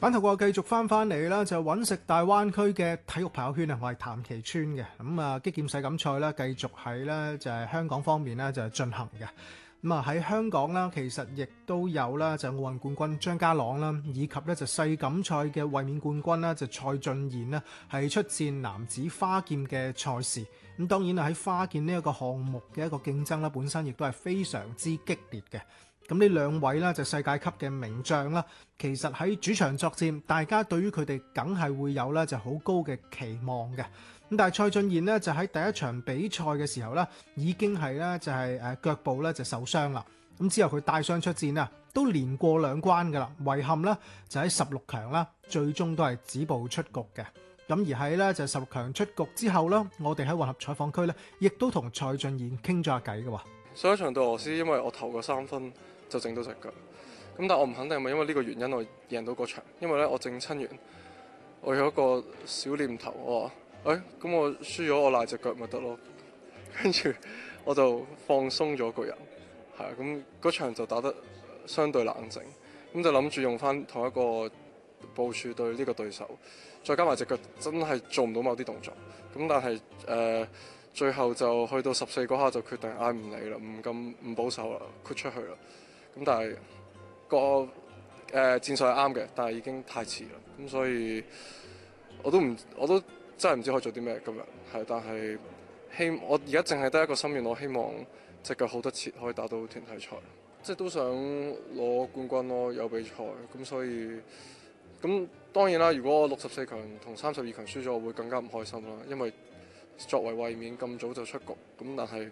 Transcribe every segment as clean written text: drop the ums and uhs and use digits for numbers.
版頭過繼續翻嚟啦，就揾食大灣區嘅體育朋友圈啊，我係譚其川嘅。咁啊，擊劍世錦賽咧，繼續喺咧就係香港方面咧就係進行嘅。咁啊喺香港啦，其實亦都有啦，就奧運冠軍張家朗啦，以及咧就世錦賽嘅衛冕冠軍啦，就蔡俊彥啦，係出戰男子花劍嘅賽事。咁當然啊，喺花劍呢一個項目嘅一個競爭啦，本身亦都係非常之激烈嘅。咁呢兩位啦，就世界級嘅名將啦，其實喺主場作戰，大家對於佢哋梗係會有咧就好高嘅期望嘅。咁但係蔡俊彥呢，就喺第一場比賽嘅時候咧，已經係咧就係腳部咧就受傷啦。咁之後佢帶傷出戰啊，都連過兩關噶啦，遺憾咧就喺16強啦，最終都係止步出局嘅。咁而喺咧就16強出局之後啦，我哋喺混合採訪區咧，亦都同蔡俊彥傾咗下偈嘅喎。 上一場對俄羅斯，因為我投個3分就整到隻腳，咁但係我唔肯定係咪因為呢個原因我贏到嗰場，因為咧我整親完，我有一個小念頭，我話咁我輸咗我賴隻腳咪得咯，跟住我就放鬆咗個人，係啊，咁嗰場就打得相對冷靜，咁就諗住用翻同一個部署對呢個對手，再加埋隻腳真係做唔到某啲動作，咁但係最後就去到14嗰下就決定唔理啦，唔保守啦，豁出去啦。咁但係個戰術係啱嘅，但係已經太遲啦。咁所以我都真係唔知可以做啲咩今日。係，但係我而家淨係得一個心願，我希望隻腳好得切，可以打到團體賽。即係都想攞冠軍咯，有比賽。咁所以咁當然啦，如果我64強同32強輸咗，我會更加唔開心啦，因為作為衛冕咁早就出局，咁但係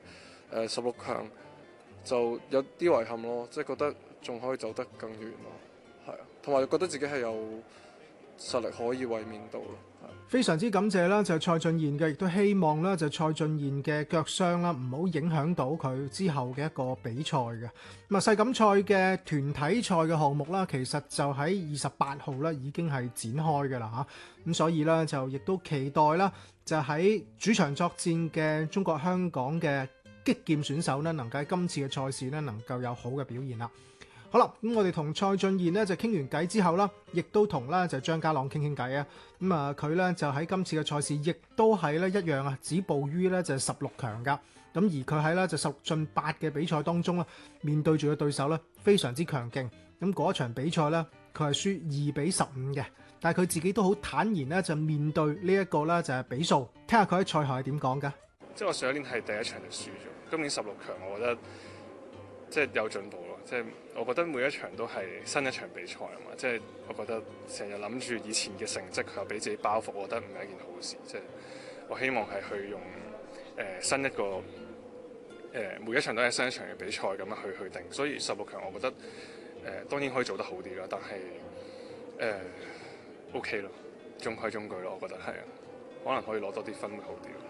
16強就有啲遺憾咯，即係覺得仲可以走得更遠咯，係啊，同埋覺得自己係有實力可以衛冕到咯。 非常之感謝啦，就蔡俊彥嘅，亦都希望啦，就蔡俊彥嘅腳傷啦，唔好影響到佢之後嘅一個比賽嘅。咁啊，世錦賽嘅團體賽嘅項目啦，其實就喺28號啦，已經係展開嘅啦嚇。咁所以咧，就亦都期待啦，就喺主場作戰嘅中國香港嘅擊劍選手呢，能夠喺今次嘅賽事呢，能夠有好嘅表現啦。好啦，咁我哋同蔡俊彥呢就傾完偈之後啦，亦都同咧就張家朗傾傾偈啊。咁啊，佢咧就喺今次嘅賽事，亦都係咧一樣啊，止步於咧就16強噶。咁而佢喺咧就16進8嘅比賽當中咧，面對住嘅對手咧非常之強勁。咁嗰一場比賽咧，佢係輸2-15嘅，但係佢自己都好坦然咧就面對呢一個咧就係比數。聽下佢喺賽後係點講噶？ 即係我上一年係第一場就輸咗，今年16強我覺得即係有進步咯。即係我覺得每一場都係新一場比賽啊嘛，即係我覺得成日諗住以前嘅成績又俾自己包袱，我覺得唔係一件好事。即係我希望係去用新一個每一場都係新一場嘅比賽咁樣去定，所以16強我覺得當然可以做得好啲啦，但係OK 咯，中規中矩咯，我覺得係啊，可能可以攞多啲分會好啲咯。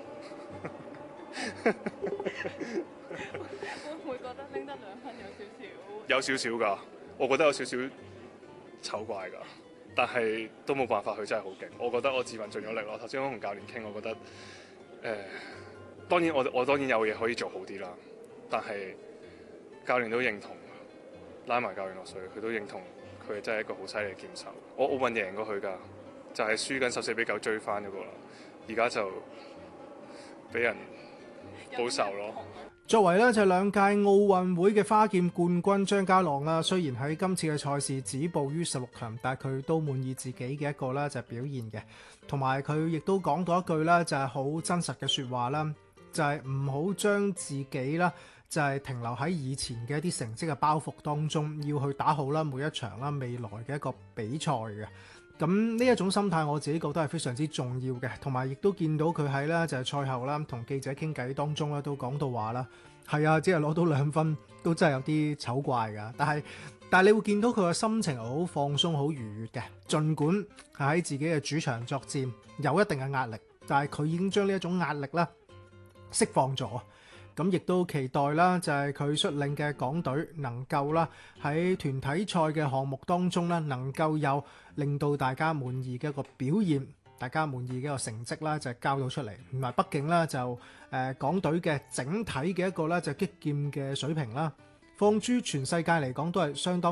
會唔會覺得拎得2分有少少㗎，我覺得有少少醜怪㗎，但係都冇辦法，佢真係好勁。我覺得我自問盡咗力咯。頭先我同教練傾，我覺得當然我當然有嘢可以做好啲啦，但係教練都認同，拉埋教練落水，佢都認同佢真係一個好犀利嘅劍手。我奧運贏過佢㗎，就係輸緊14-9追翻嗰個啦，而家就俾人報仇咯。 作為咧就兩屆奧運會嘅花劍冠軍張家朗啦，雖然喺今次嘅賽事止步於16強，但係佢都滿意自己嘅一個咧就係表現嘅，同埋佢亦都講到一句咧就係好真實嘅說話啦，就係唔好將自己啦就係停留喺以前嘅一啲成績嘅包袱當中，要去打好啦每一場啦未來嘅一個比賽嘅。咁呢一種心態我自己覺得係非常之重要嘅，同埋亦都見到佢喺咧就係賽後啦同記者傾偈當中咧都講到話啦，係啊，只係攞到2分都真係有啲醜怪㗎，但係你會見到佢嘅心情好放鬆好愉悅嘅，儘管係喺自己嘅主場作戰有一定嘅壓力，但係佢已經將呢一種壓力咧釋放咗。咁亦都期待啦，就係佢率領嘅港隊能夠啦喺團體賽嘅項目當中咧，能夠有令到大家滿意嘅一個表現，大家滿意嘅一個成績啦，就係交到出嚟。唔係，畢竟咧就港隊嘅整體嘅一個咧就擊劍嘅水平啦，放諸全世界嚟講都係相當